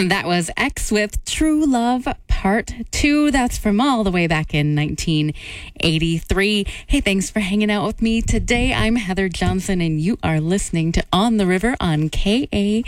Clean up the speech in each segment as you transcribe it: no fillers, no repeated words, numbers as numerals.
And that was X with True Love Part 2. That's from all the way back in 1983. Hey, thanks for hanging out with me today. I'm Heather Johnson, and you are listening to On the River on KAXE.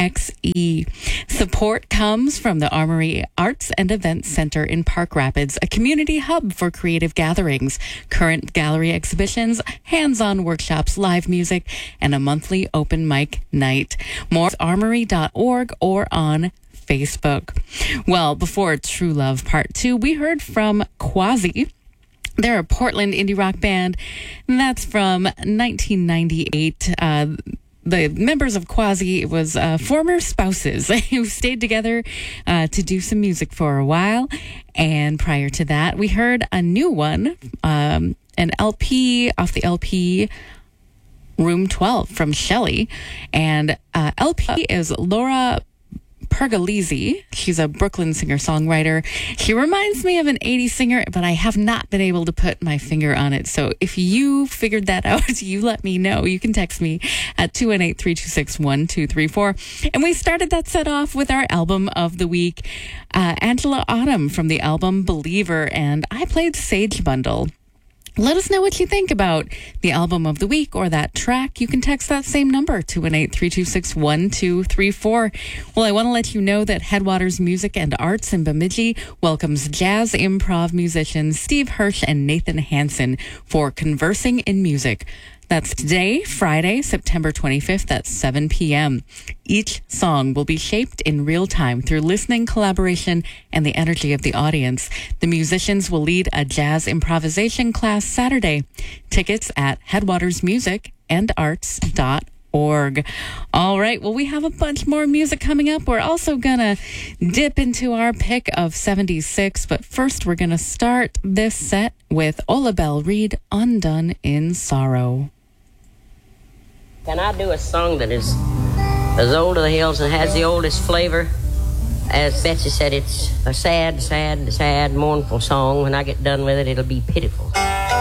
Support comes from the Armory Arts and Events Center in Park Rapids, a community hub for creative gatherings, current gallery exhibitions, hands-on workshops, live music, and a monthly open mic night. More at armory.org or on Facebook. Well, before True Love Part 2, we heard from Quasi. They're a Portland indie rock band, and that's from 1998. The members of Quasi was former spouses who stayed together to do some music for a while. And prior to that, we heard a new one, an LP off the LP Room 12 from Shelley. And LP is Laura Pergolesi. She's a Brooklyn singer-songwriter. She reminds me of an 80s singer, but I have not been able to put my finger on it. So if you figured that out, you let me know. You can text me at 218-326-1234. And we started that set off with our album of the week, Angela Autumn from the album Believer, and I played Sage Bundle. Let us know what you think about the album of the week or that track. You can text that same number, 218-326-1234. Well, I want to let you know that Headwaters Music and Arts in Bemidji welcomes jazz improv musicians Steve Hirsch and Nathan Hansen for Conversing in Music. That's today, Friday, September 25th at 7 p.m. Each song will be shaped in real time through listening, collaboration, and the energy of the audience. The musicians will lead a jazz improvisation class Saturday. Tickets at headwatersmusicandarts.org. All right, well, we have a bunch more music coming up. We're also going to dip into our pick of 76, but first we're going to start this set with Ola Belle Reed, Undone in Sorrow. Can I do a song that is as old as the hills and has the oldest flavor? As Betsy said, it's a sad, sad, sad, mournful song. When I get done with it, it'll be pitiful.